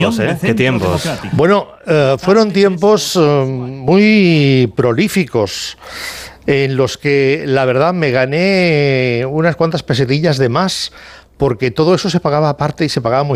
¿Qué tiempos? Bueno, fueron tiempos muy prolíficos, en los que la verdad me gané unas cuantas pesetillas de más, porque todo eso se pagaba aparte y se pagaba muy